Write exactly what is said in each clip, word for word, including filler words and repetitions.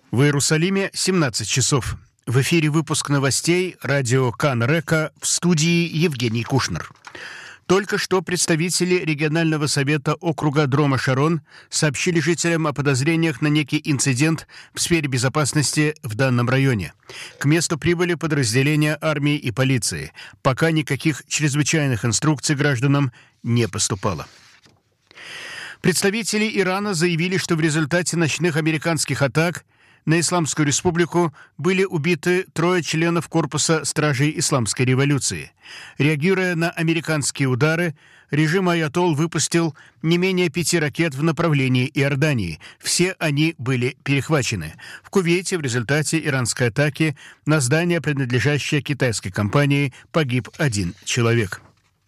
В Иерусалиме семнадцать часов. В эфире выпуск новостей радио Кан Река, в студии Евгений Кушнер. Только что представители регионального совета округа Дрома-Шарон сообщили жителям о подозрениях на некий инцидент в сфере безопасности в данном районе. К месту прибыли подразделения армии и полиции. Пока никаких чрезвычайных инструкций гражданам не поступало. Представители Ирана заявили, что в результате ночных американских атак на Исламскую Республику были убиты трое членов корпуса стражей Исламской революции. Реагируя на американские удары, режим Аятолл выпустил не менее пяти ракет в направлении Иордании. Все они были перехвачены. В Кувейте в результате иранской атаки на здание, принадлежащее китайской компании, погиб один человек.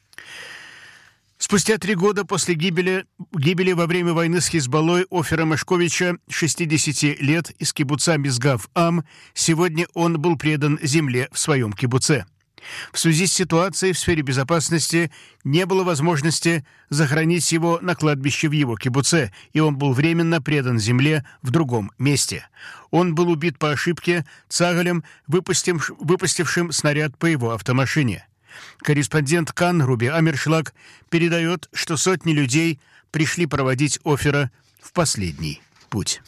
Спустя три года после гибели, гибели во время войны с Хизбаллой Офера Машковича, шестидесяти лет, из кибуца Мизгав-Ам, сегодня он был предан земле в своем кибуце. В связи с ситуацией в сфере безопасности не было возможности захоронить его на кладбище в его кибуце, и он был временно предан земле в другом месте. Он был убит по ошибке цагалем, выпустившим, выпустившим снаряд по его автомашине. Корреспондент Кан Руби Амершлаг передает, что сотни людей пришли проводить Офера в последний путь.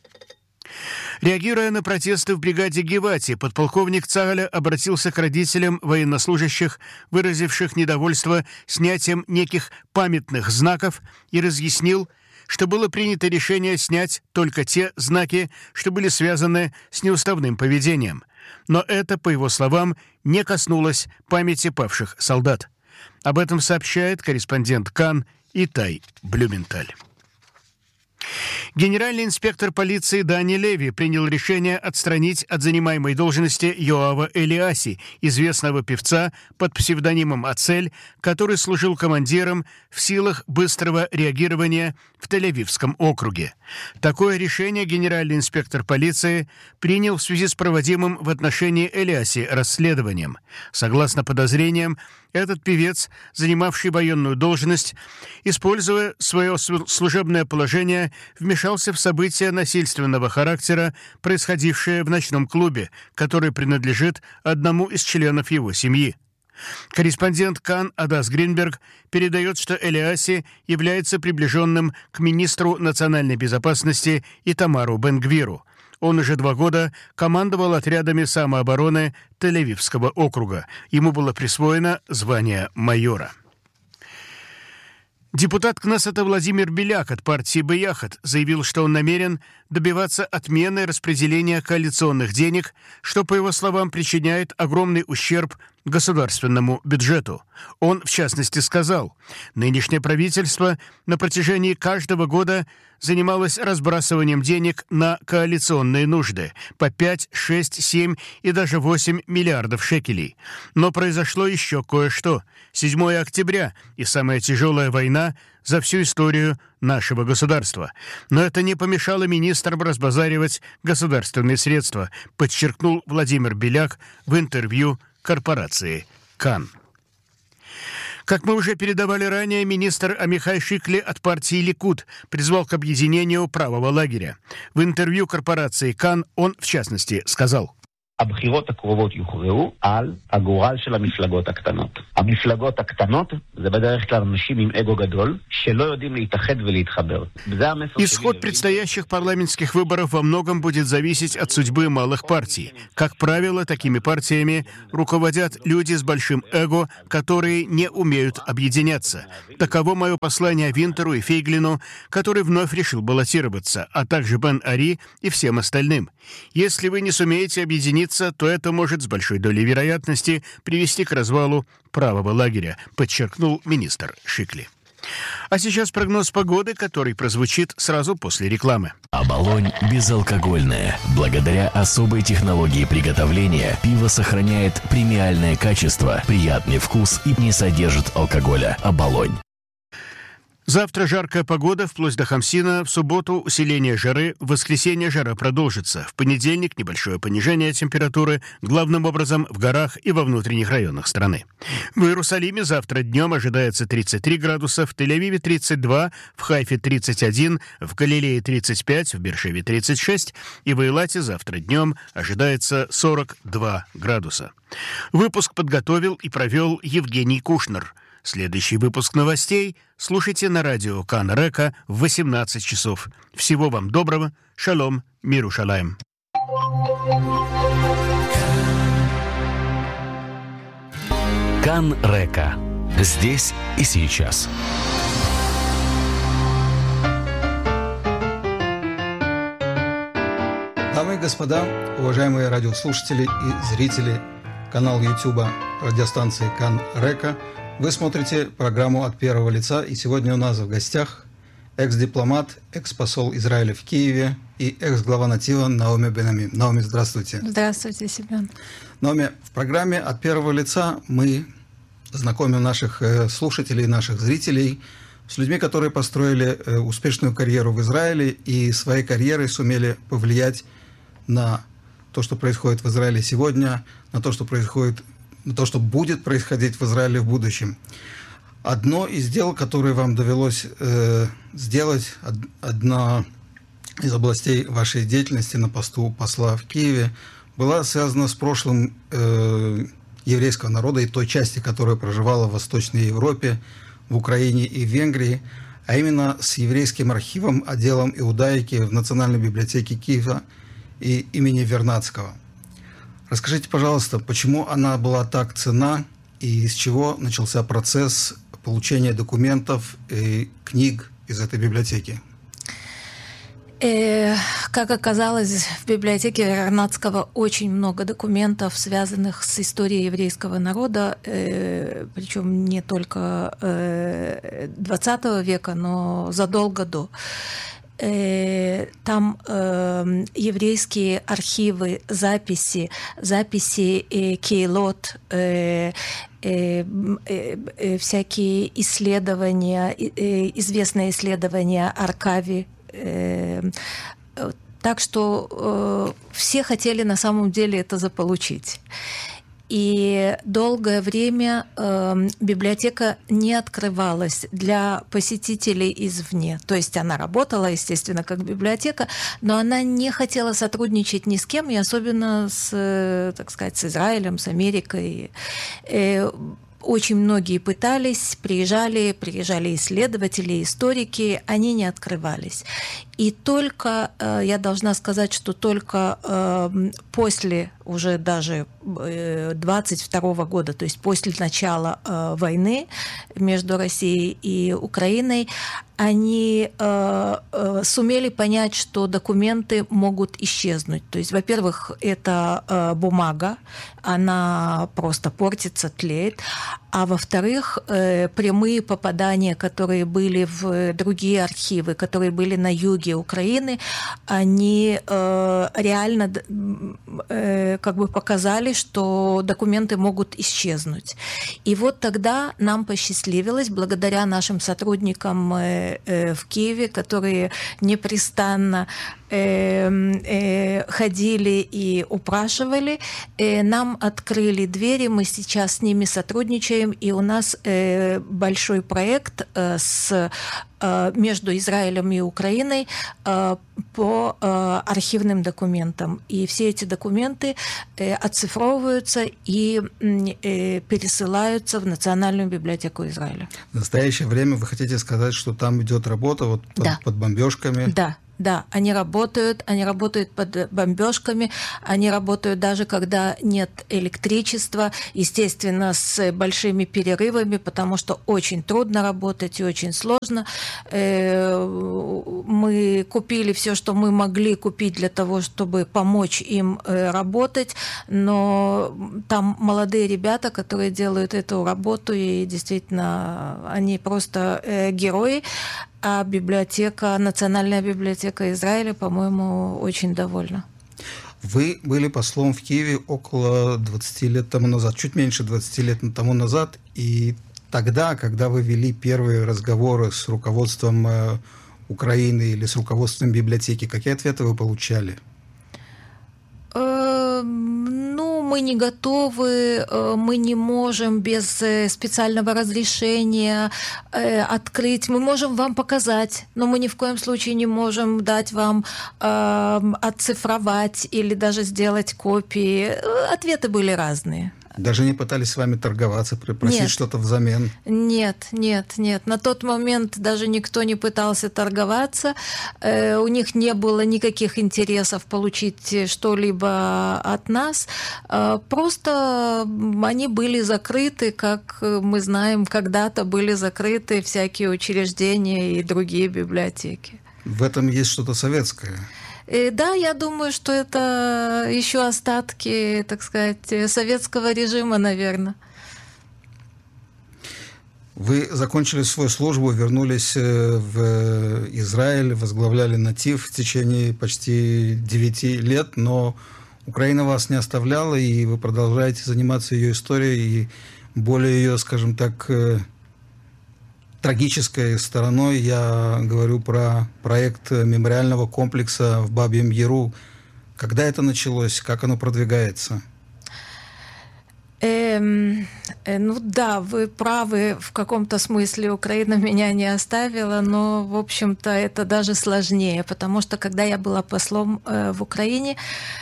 Реагируя на протесты в бригаде Гевати, подполковник Цагаля обратился к родителям военнослужащих, выразивших недовольство снятием неких памятных знаков, и разъяснил, что было принято решение снять только те знаки, что были связаны с неуставным поведением. Но это, по его словам, не коснулось памяти павших солдат. Об этом сообщает корреспондент Кан Итай Блюменталь. Генеральный инспектор полиции Дани Леви принял решение отстранить от занимаемой должности Йоава Элиаси, известного певца под псевдонимом Ацель, который служил командиром в силах быстрого реагирования в Тель-Авивском округе. Такое решение генеральный инспектор полиции принял в связи с проводимым в отношении Элиаси расследованием. Согласно подозрениям, этот певец, занимавший военную должность, используя свое служебное положение, вмешался в события насильственного характера, происходившие в ночном клубе, который принадлежит одному из членов его семьи. Корреспондент Кан Адас Гринберг передает, что Элиаси является приближенным к министру национальной безопасности Итамару Бен-Гвиру. Он уже два года командовал отрядами самообороны Тель-Авивского округа. Ему было присвоено звание майора. Депутат Кнессета Владимир Беляк от партии Бияхат заявил, что он намерен добиваться отмены распределения коалиционных денег, что, по его словам, причиняет огромный ущерб государственному бюджету. Он, в частности, сказал, нынешнее правительство на протяжении каждого года занималось разбрасыванием денег на коалиционные нужды по пять, шесть, семь и даже восемь миллиардов шекелей. Но произошло еще кое-что. седьмого октября и самая тяжелая война за всю историю нашего государства. Но это не помешало министрам разбазаривать государственные средства, подчеркнул Владимир Беляк в интервью корпорации Кан. Как мы уже передавали ранее, министр Амихай Шикли от партии Ликуд призвал к объединению правого лагеря. В интервью корпорации Кан он, в частности, сказал: הבחירות הקרובות יוכרעו על הגורל של המפלגות הקטנות. המפלגות הקטנות זה בדרך כלל אנשים עם אגו גדול שלא יודעים להתאחד ולהתחבר. Исход предстоящих парламентских выборов во многом будет зависеть от судьбы малых партий. Как правило, такими партиями руководят люди с большим эго, которые не умеют объединяться. Таково мое послание Винтеру и Фейглину, который вновь решил баллотироваться, а также Бен-Ари и всем остальным. Если вы не сумеете объединиться, то это может с большой долей вероятности привести к развалу правого лагеря, подчеркнул министр Шикли. А сейчас прогноз погоды, который прозвучит сразу после рекламы. Оболонь безалкогольная. Благодаря особой технологии приготовления пиво сохраняет премиальное качество, приятный вкус и не содержит алкоголя. Оболонь. Завтра жаркая погода, вплоть до хамсина. В субботу усиление жары, в воскресенье жара продолжится. В понедельник небольшое понижение температуры, главным образом в горах и во внутренних районах страны. В Иерусалиме завтра днем ожидается тридцать три градуса, в Тель-Авиве тридцать два, в Хайфе тридцать один, в Галилее тридцать пять, в Бершеве тридцать шесть и в Эйлате завтра днем ожидается сорок два градуса. Выпуск подготовил и провел Евгений Кушнер. Следующий выпуск новостей слушайте на радио Кан Река в восемнадцать часов. Всего вам доброго. Шалом. Миру шалаем. Кан Река. Здесь и сейчас. Дамы и господа, уважаемые радиослушатели и зрители канала YouTube радиостанции Кан Река, вы смотрите программу «От первого лица», и сегодня у нас в гостях экс-дипломат, экс-посол Израиля в Киеве и экс-глава Натива Наоми Бен-Ami. Наоми, здравствуйте. Здравствуйте, Семен. Наоми, в программе «От первого лица» мы знакомим наших слушателей, наших зрителей с людьми, которые построили успешную карьеру в Израиле и своей карьерой сумели повлиять на то, что происходит в Израиле сегодня, на то, что происходит то, что будет происходить в Израиле в будущем. Одно из дел, которое вам довелось э, сделать, од, одна из областей вашей деятельности на посту посла в Киеве, была связана с прошлым э, еврейского народа и той части, которая проживала в Восточной Европе, в Украине и в Венгрии, а именно с еврейским архивом, отделом иудаики в Национальной библиотеке Киева и имени Вернадского. Расскажите, пожалуйста, почему она была так ценна и с чего начался процесс получения документов и книг из этой библиотеки? Э, как оказалось, в библиотеке Вернадского очень много документов, связанных с историей еврейского народа, э, причем не только э, двадцатого века, но задолго до. Там э, еврейские архивы, записи, записи э, кейлот, э, э, э, всякие исследования, э, известные исследования Аркави. Э, так что э, все хотели на самом деле это заполучить. И долгое время э, библиотека не открывалась для посетителей извне. То есть она работала, естественно, как библиотека, но она не хотела сотрудничать ни с кем, и особенно с, так сказать, с Израилем, с Америкой. Э, Очень многие пытались, приезжали, приезжали исследователи, историки, они не открывались. И только, я должна сказать, что только после уже даже двадцать второго года, то есть после начала войны между Россией и Украиной, они сумели понять, что документы могут исчезнуть. То есть, во-первых, это бумага, она просто портится, тлеет. А во-вторых, прямые попадания, которые были в другие архивы, которые были на юге Украины, они э, реально э, как бы показали, что документы могут исчезнуть. И вот тогда нам посчастливилось, благодаря нашим сотрудникам э, э, в Киеве, которые непрестанно э, э, ходили и упрашивали, э, нам открыли двери, мы сейчас с ними сотрудничаем, и у нас э, большой проект э, с между Израилем и Украиной по архивным документам. И все эти документы оцифровываются и пересылаются в Национальную библиотеку Израиля. В настоящее время вы хотите сказать, что там идет работа вот под, да. под бомбежками? Да. Да, они работают, они работают под бомбежками, они работают даже когда нет электричества, естественно, с большими перерывами, потому что очень трудно работать и очень сложно. Мы купили все, что мы могли купить для того, чтобы помочь им работать, но там молодые ребята, которые делают эту работу, и действительно, они просто герои. А библиотека, Национальная библиотека Израиля, по-моему, очень довольна. Вы были послом в Киеве около двадцати лет тому назад, чуть меньше двадцати лет тому назад, и тогда, когда вы вели первые разговоры с руководством э, Украины или с руководством библиотеки, какие ответы вы получали? Ну, мы не готовы, мы не можем без специального разрешения открыть. Мы можем вам показать, но мы ни в коем случае не можем дать вам оцифровать или даже сделать копии. Ответы были разные. Даже не пытались с вами торговаться, просить нет. что-то взамен? Нет, нет, нет. На тот момент даже никто не пытался торговаться. Э, у них не было никаких интересов получить что-либо от нас. Э, просто они были закрыты, как мы знаем, когда-то были закрыты всякие учреждения и другие библиотеки. В этом есть что-то советское? Да, я думаю, что это еще остатки, так сказать, советского режима, наверное. Вы закончили свою службу, вернулись в Израиль, возглавляли Натив в течение почти девяти лет, но Украина вас не оставляла, и вы продолжаете заниматься ее историей, и более ее, скажем так, трагической стороной я говорю про проект мемориального комплекса в Бабьем Яру. Когда это началось? Как оно продвигается? Эм, э, ну да, вы правы, в каком-то смысле Украина меня не оставила, но, в общем-то, это даже сложнее, потому что, когда я была послом э, в Украине,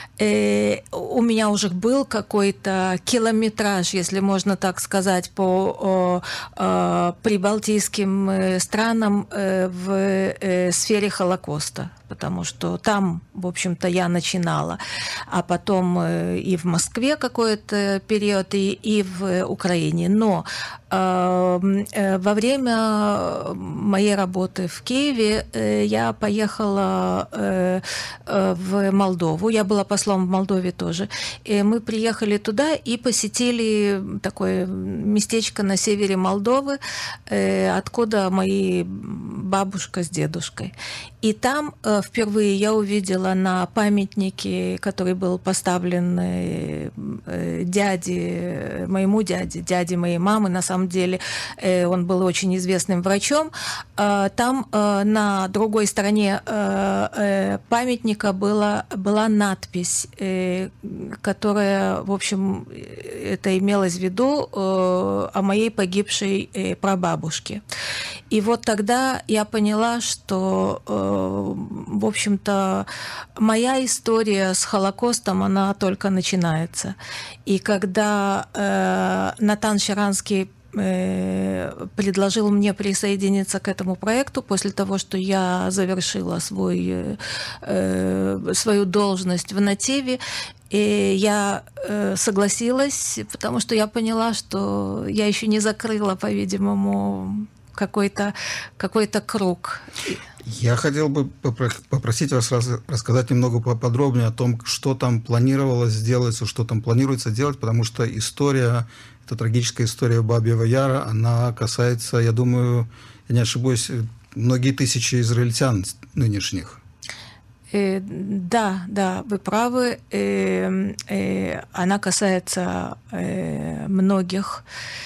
э, у меня уже был какой-то километраж, если можно так сказать, по о, о, прибалтийским э, странам э, в э, сфере Холокоста, потому что там, в общем-то, я начинала, а потом э, и в Москве какой-то период, и, и в Украине. Но э, э, во время моей работы в Киеве э, я поехала э, э, в Молдову. Я была послом в Молдове тоже. И мы приехали туда и посетили такое местечко на севере Молдовы, э, откуда мои бабушка с дедушкой. И там э, впервые я увидела на памятнике, который был поставлен э, э, дяде, моему дяде, дяде моей мамы, на самом деле э, он был очень известным врачом, э, там э, на другой стороне э, э, памятника была, была надпись, э, которая, в общем, это имелось в виду э, о моей погибшей э, прабабушке. И вот тогда я поняла, что, в общем-то, моя история с Холокостом, она только начинается. И когда э, Натан Щеранский э, предложил мне присоединиться к этому проекту после того, что я завершила свой, э, свою должность в Нативе, и я э, согласилась, потому что я поняла, что я еще не закрыла, по-видимому, какой-то, какой-то круг. Я хотел бы попросить вас рассказать немного поподробнее о том, что там планировалось сделать, что там планируется делать, потому что история, эта трагическая история Бабьего Яра, она касается, я думаю, я не ошибусь, многие тысячи израильтян нынешних. Э, да, да, вы правы. Э, э, она касается э, многих.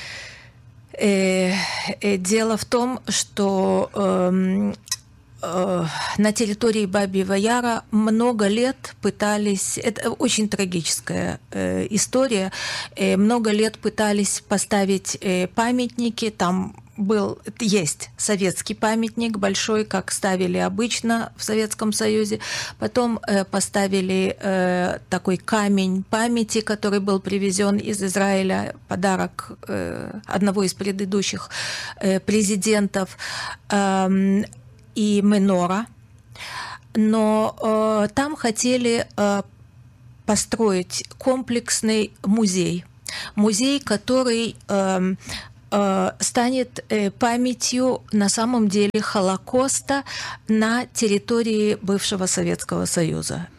Дело в том, что э, э, на территории Бабьего Яра много лет пытались, это очень трагическая э, история, э, много лет пытались поставить э, памятники, там был, есть советский памятник большой, как ставили обычно в Советском Союзе. Потом э, поставили э, такой камень памяти, который был привезен из Израиля, подарок э, одного из предыдущих э, президентов, э, и менора. Но э, там хотели э, построить комплексный музей. Музей, который э, станет памятью на самом деле Холокоста на территории бывшего Советского Союза.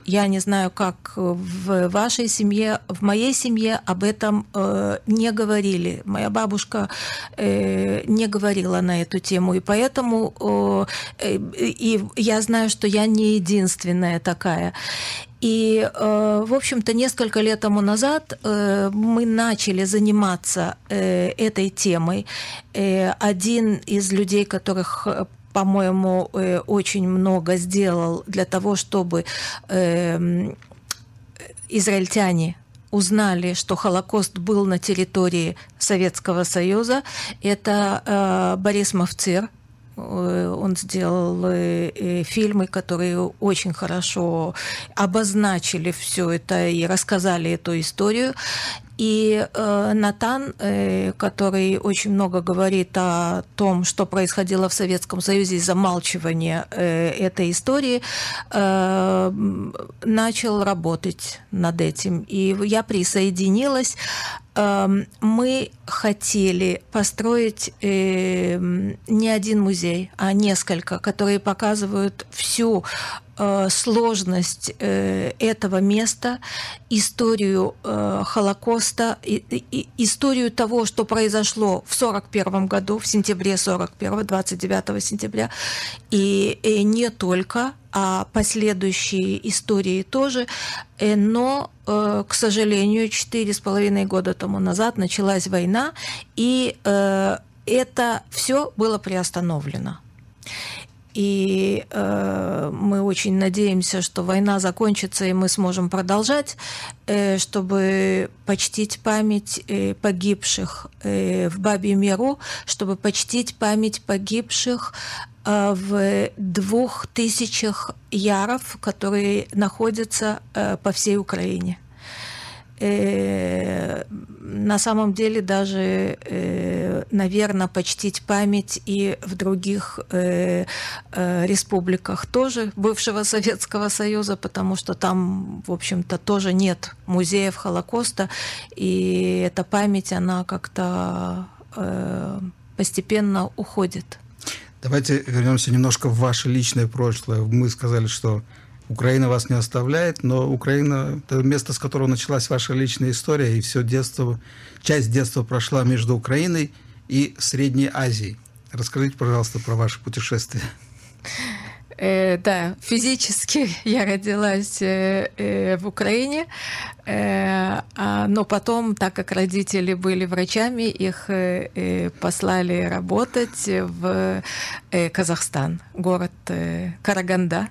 Я не знаю, как в вашей семье, в моей семье об этом э, не говорили. Моя бабушка э, не говорила на эту тему, и поэтому э, и я знаю, что я не единственная такая. И, э, в общем-то, несколько лет тому назад э, мы начали заниматься э, этой темой. Э, один из людей, которых, по-моему, э, очень много сделал для того, чтобы э, израильтяне узнали, что Холокост был на территории Советского Союза, это э, Борис Мовцир. Он сделал фильмы, которые очень хорошо обозначили все это и рассказали эту историю. И э, Натан, э, который очень много говорит о том, что происходило в Советском Союзе, и замалчивания э, этой истории, э, начал работать над этим. И я присоединилась. Э, мы хотели построить э, не один музей, а несколько, которые показывают всю сложность этого места, историю Холокоста, историю того, что произошло в сорок первом году, в сентябре сорок первого, двадцать девятого сентября, и не только, а последующие истории тоже. Но, к сожалению, четыре с половиной года тому назад началась война, и это все было приостановлено. И э, мы очень надеемся, что война закончится, и мы сможем продолжать, э, чтобы почтить память э, погибших э, в Бабьем Яру, чтобы почтить память погибших э, в двух тысячах яров, которые находятся э, по всей Украине. На самом деле даже, наверное, почтить память и в других республиках тоже бывшего Советского Союза, потому что там, в общем-то, тоже нет музеев Холокоста, и эта память, она как-то постепенно уходит. Давайте вернемся немножко в ваше личное прошлое. Мы сказали, что Украина вас не оставляет, но Украина – это место, с которого началась ваша личная история, и все детство, часть детства прошла между Украиной и Средней Азией. Расскажите, пожалуйста, про ваше путешествие. Э, да, физически я родилась э, э, в Украине, э, а, но потом, так как родители были врачами, их э, э, послали работать в э, Казахстан, город э, Караганда.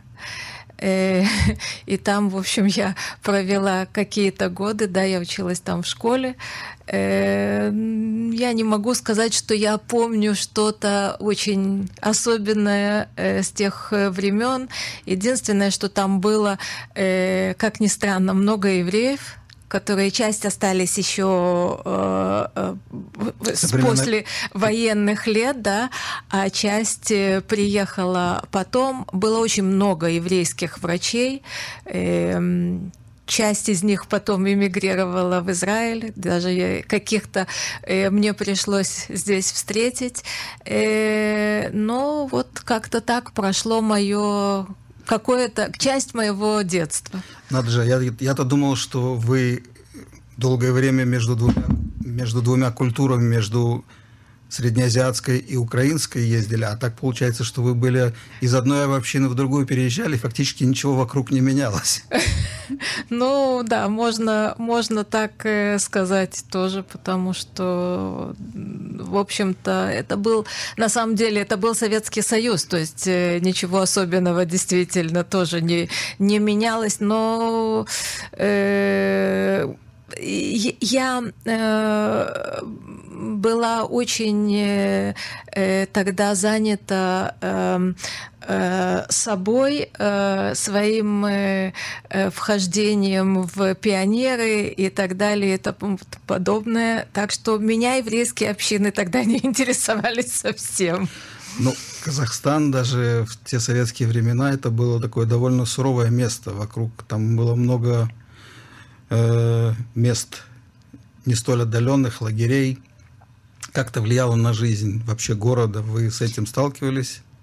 И там, в общем, я провела какие-то годы, да, я училась там в школе. Я не могу сказать, что я помню что-то очень особенное с тех времен. Единственное, что там было, как ни странно, много евреев, которые часть остались еще э, э, после военных лет, да, а часть приехала потом. Было очень много еврейских врачей. Э, часть из них потом эмигрировала в Израиль. Даже каких-то э, мне пришлось здесь встретить. Э, но вот как-то так прошло мое... какая-то часть моего детства. Надо же, я, я-то думал, что вы долгое время между двумя, между двумя культурами, между среднеазиатской и украинской ездили, а так получается, что вы были из одной общины в другую переезжали, фактически ничего вокруг не менялось. Ну да, можно, можно так сказать тоже, потому что, в общем-то, это был, на самом деле, это был Советский Союз, то есть ничего особенного действительно тоже не, не менялось, но э, я э, была очень э, тогда занята э, э, собой, э, своим э, вхождением в пионеры и так далее и тому подобное. Так что меня еврейские общины тогда не интересовались совсем. Ну, Казахстан даже в те советские времена это было такое довольно суровое место. Вокруг там было много э, мест не столь отдаленных, лагерей. Как-то влияло на жизнь вообще города? Вы с этим сталкивались?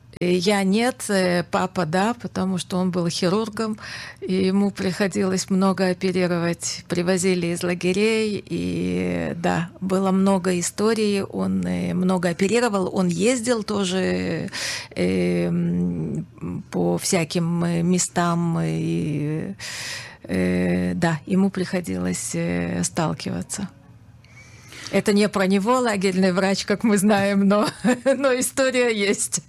Я нет, папа да, потому что он был хирургом, и ему приходилось много оперировать. Привозили из лагерей, и да, было много историй, он много оперировал, он ездил тоже э, по всяким местам, и э, да, ему приходилось сталкиваться. Это не про него, лагерный врач, как мы знаем, но, но история есть.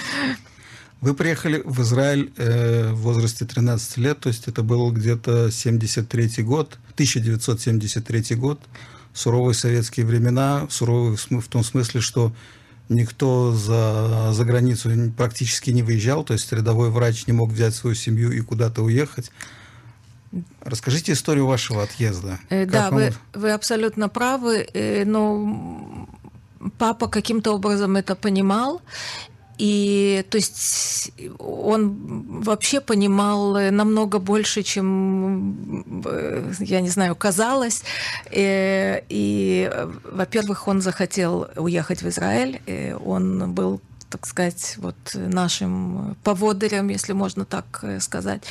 Вы приехали в Израиль э, в возрасте тринадцати лет, то есть это был где-то семьдесят третий год, тысяча девятьсот семьдесят третий год, суровые советские времена, суровые в, в том смысле, что никто за, за границу практически не выезжал, то есть рядовой врач не мог взять свою семью и куда-то уехать. Расскажите историю вашего отъезда. Да, вы, вы абсолютно правы, но папа каким-то образом это понимал, и то есть он вообще понимал намного больше, чем, я не знаю, казалось. И, и во-первых, он захотел уехать в Израиль, и он был, так сказать, вот нашим поводырем, если можно так сказать.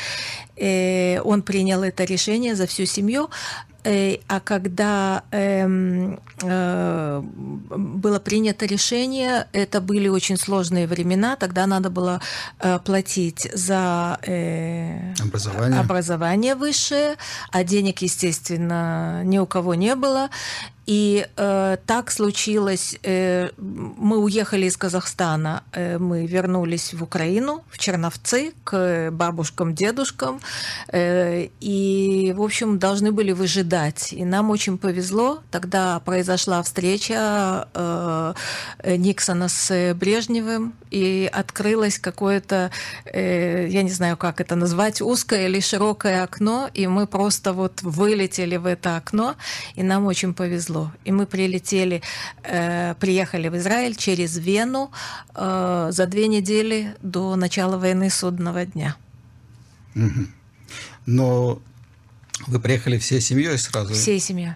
Он принял это решение за всю семью. А когда э, э, было принято решение, это были очень сложные времена, тогда надо было э, платить за э, образование. образование высшее, а денег, естественно, ни у кого не было. И э, так случилось, э, мы уехали из Казахстана, э, мы вернулись в Украину, в Черновцы, к бабушкам, дедушкам, э, и, в общем, должны были выжидать. И нам очень повезло, тогда произошла встреча э, Никсона с Брежневым, и открылось какое-то, э, я не знаю, как это назвать, узкое или широкое окно, и мы просто вот вылетели в это окно, и нам очень повезло. И мы прилетели, э, приехали в Израиль через Вену э, за две недели до начала войны Судного дня. Угу. Но вы приехали всей семьей сразу? Всей семьей.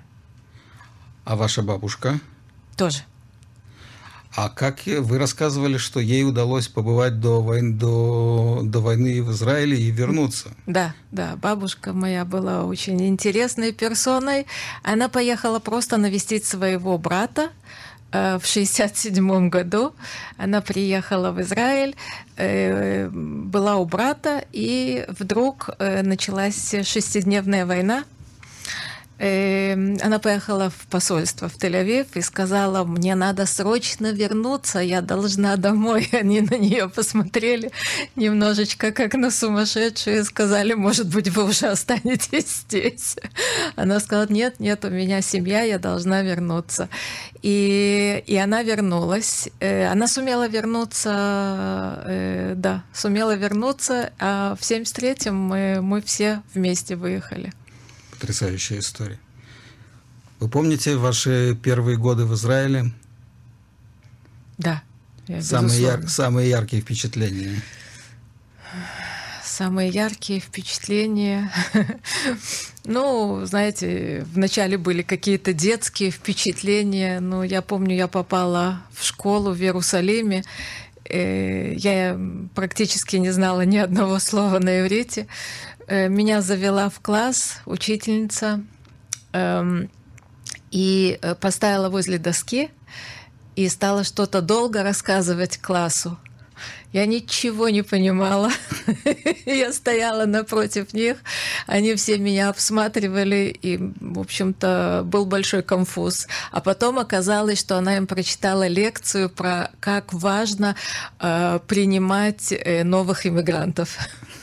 А ваша бабушка? Тоже. А как вы рассказывали, что ей удалось побывать до войны, до, до войны в Израиле и вернуться? Да, да, бабушка моя была очень интересной персоной. Она поехала просто навестить своего брата в шестьдесят седьмом году. Она приехала в Израиль, была у брата, и вдруг началась шестидневная война. Она поехала в посольство в Тель-Авив и сказала: мне надо срочно вернуться, я должна домой. Они на нее посмотрели немножечко как на сумасшедшую и сказали: может быть, вы уже останетесь здесь. Она сказала: нет, нет, у меня семья, я должна вернуться. И, и она вернулась. Она сумела вернуться, да, сумела вернуться, а в семьдесят третьем мы, мы все вместе выехали. Потрясающая история. Вы помните ваши первые годы в Израиле? Да. Самые, яр... Самые яркие впечатления? Самые яркие впечатления... Ну, знаете, вначале были какие-то детские впечатления. Но я помню, я попала в школу в Иерусалиме. Я практически не знала ни одного слова на иврите. Меня завела в класс учительница эм, и поставила возле доски и стала что-то долго рассказывать классу. Я ничего не понимала. Я стояла напротив них, они все меня обсматривали, и, в общем-то, был большой конфуз. А потом оказалось, что она им прочитала лекцию про как важно э, принимать э, новых иммигрантов.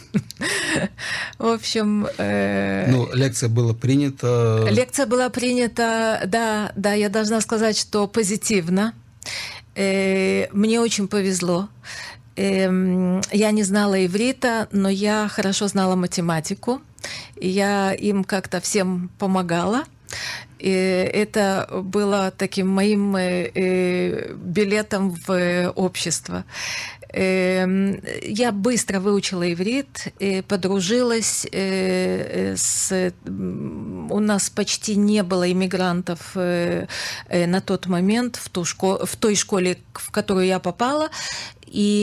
В общем... Э... Ну, лекция была принята... Лекция была принята, да, да, я должна сказать, что позитивно. Э, мне очень повезло. Э, я не знала иврита, но я хорошо знала математику. Я им как-то всем помогала. И это было таким моим э, билетом в общество. Я быстро выучила иврит, подружилась с... У нас почти не было иммигрантов на тот момент в, ту школу, в той школе, в которую я попала. И